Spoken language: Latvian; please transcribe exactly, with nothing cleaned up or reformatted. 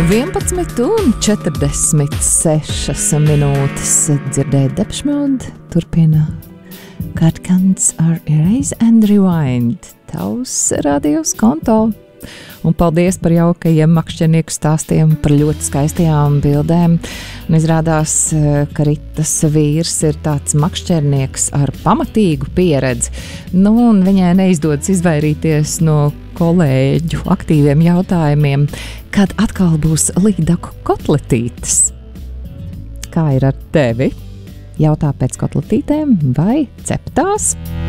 vienpadsmit un četrdesmit sešas minūtes dzirdēja Depeche Mode, turpina Cardigans are Erase and Rewind, tavs radios konto. Un paldies par jaukajiem makšķernieku stāstiem, par ļoti skaistajām bildēm. Un izrādās, ka Ritas vīrs ir tāds makšķernieks ar pamatīgu pieredzi. Nu, un viņai neizdodas izvairīties no kolēģu aktīviem jautājumiem, kad atkal būs līdaku kotletītes. Kā ir ar tevi? Jautā pēc kotletītēm vai ceptās?